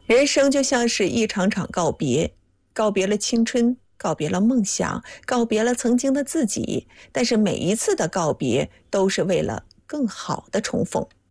人生就像是一场场告别，告别了青春，告别了梦想，告别了曾经的自己。但是每一次的告别，都是为了更好的重逢。